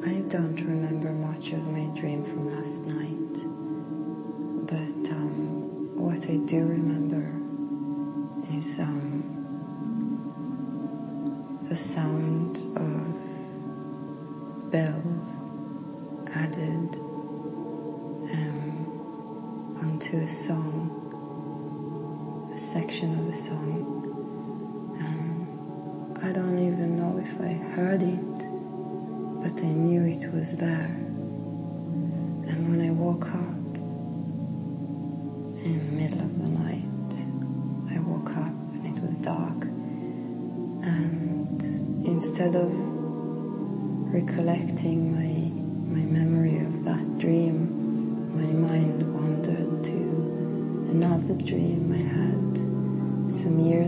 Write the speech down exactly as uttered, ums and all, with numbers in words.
I don't remember much of my dream from last night, but um, what I do remember is um, the sound of bells added um, onto a song, a section of a song. Um, I don't even know if I heard it, but I knew it was there. And when I woke up in the middle of the night, I woke up and it was dark. And instead of recollecting my my memory of that dream, my mind wandered to another dream I had some years